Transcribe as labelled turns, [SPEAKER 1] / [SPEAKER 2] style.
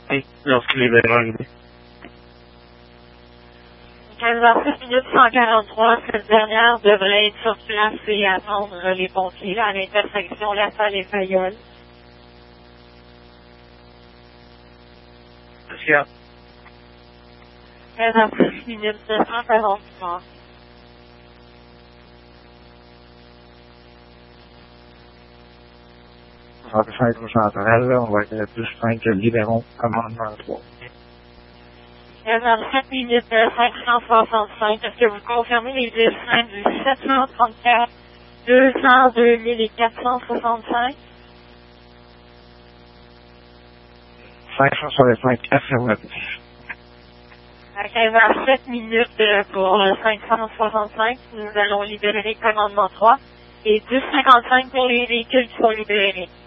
[SPEAKER 1] Oui, lorsque les vélos arrivés.
[SPEAKER 2] 15h06, 143, cette dernière devrait être sur place et attendre les pompiers à l'intersection La Salle et Fayolle.
[SPEAKER 1] Qu'est-ce qu'il y a?
[SPEAKER 2] 15h06, 943.
[SPEAKER 1] On va faire une centrale, là, on va être plus 5 libéraux, commandement 3.
[SPEAKER 2] 15h07, 565. Est-ce que vous confirmez les dessins du 734, 200, 2000 et 465?
[SPEAKER 1] 565 affirmatif.
[SPEAKER 2] À 15h07 pour le 565, nous allons libérer commandement 3 et 255 pour les véhicules qui sont libérés.